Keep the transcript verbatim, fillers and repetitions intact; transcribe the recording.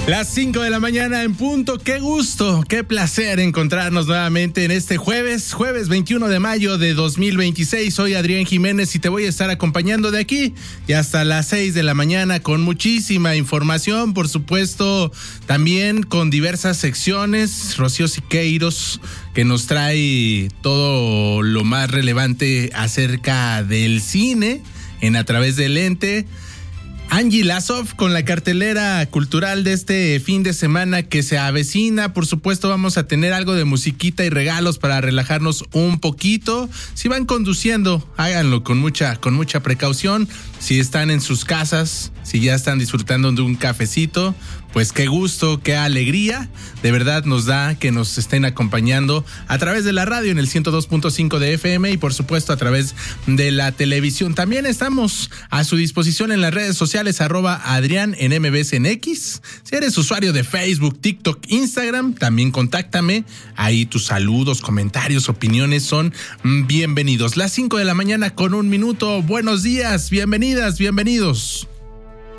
Las cinco de la mañana en punto. Qué gusto, qué placer encontrarnos nuevamente en este jueves, jueves veintiuno de mayo de dos mil veintiséis. Soy Adrián Jiménez y te voy a estar acompañando de aquí y hasta las seis de la mañana con muchísima información, por supuesto, también con diversas secciones. Rocío Siqueiros, que nos trae todo lo más relevante acerca del cine en A Través del Lente. Angie Lasov con la cartelera cultural de este fin de semana que se avecina. Por supuesto, vamos a tener algo de musiquita y regalos para relajarnos un poquito. Si van conduciendo, háganlo con mucha, con mucha precaución. Si están en sus casas, si ya están disfrutando de un cafecito, pues qué gusto, qué alegría. De verdad nos da que nos estén acompañando a través de la radio en el ciento dos punto cinco de F M y por supuesto a través de la televisión. También estamos a su disposición en las redes sociales, arroba Adrián en M B S en X. Si eres usuario de Facebook, TikTok, Instagram, también contáctame. Ahí tus saludos, comentarios, opiniones son bienvenidos. Las cinco de la mañana con un minuto. Buenos días, bienvenidas, bienvenidos.